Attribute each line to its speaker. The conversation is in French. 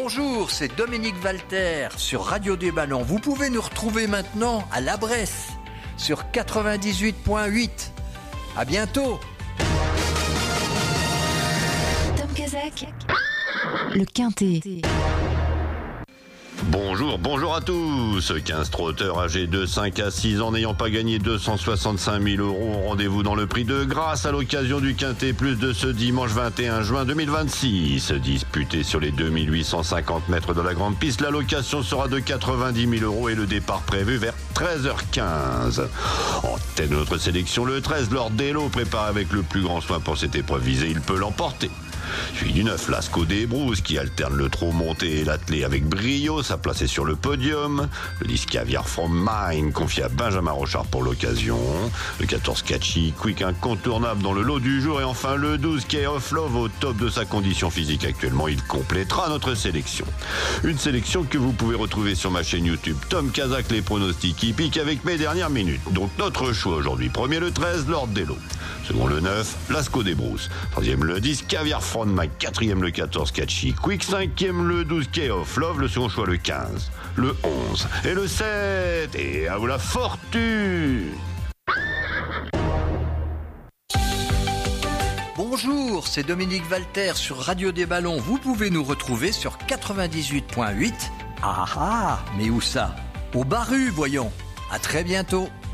Speaker 1: Bonjour, c'est Dominique Walter sur Radio des Ballons. Vous pouvez nous retrouver maintenant à La Bresse sur 98.8. À bientôt.
Speaker 2: Tom Kazak, le Quintet.
Speaker 3: Bonjour à tous. 15 trotteurs âgés de 5 à 6 ans n'ayant pas gagné 265 000 € ont rendez-vous dans le prix de Grasse à l'occasion du Quintet Plus de ce dimanche 21 juin 2026. Disputé sur les 2850 mètres de la grande piste, la location sera de 90 000 € et le départ prévu vers 13h15. En tête de notre sélection, le 13, Lord Dello, préparé avec le plus grand soin pour cette épreuve visée, il peut l'emporter. Suivi du 9, Lascaux des Brousses, qui alterne le trot monté et l'attelé avec brio, sa place est sur le podium. Le 10, Caviar from Mine, confié à Benjamin Rochard pour l'occasion. Le 14, Catchy Quick, incontournable dans le lot du jour. Et enfin le 12, Key of Love, au top de sa condition physique actuellement. Il complétera notre sélection. Une sélection que vous pouvez retrouver sur ma chaîne YouTube Tom Kazak, les pronostics hippiques avec mes dernières minutes. Donc notre choix aujourd'hui. Premier le 13, Lord Dello. Second le 9, Lascaux des Brousses. Troisième le 10, Caviar from Mine. Quatrième le 14, Catchy Quick. Cinquième le 12, Key of Love. Le second choix le 15, le 11 et le 7. Et à vous la fortune.
Speaker 1: Bonjour, c'est Dominique Walter sur Radio des Ballons. Vous pouvez nous retrouver sur 98.8. Ah, mais où ça? Au Barru, voyons. À très bientôt.